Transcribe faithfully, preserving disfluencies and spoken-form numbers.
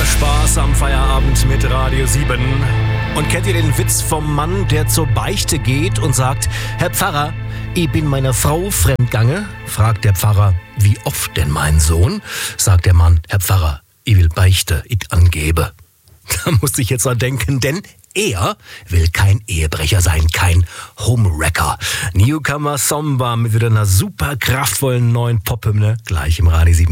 Spaß am Feierabend mit Radio sieben. Und kennt ihr den Witz vom Mann, der zur Beichte geht und sagt: Herr Pfarrer, ich bin meiner Frau fremdgange? Fragt der Pfarrer: Wie oft denn, mein Sohn? Sagt der Mann: Herr Pfarrer, ich will Beichte, ich angebe. Da muss ich jetzt dran denken, denn er will kein Ehebrecher sein, kein Homewrecker. Newcomer Samba mit wieder einer super kraftvollen neuen Pop-Hymne, gleich im Radio sieben.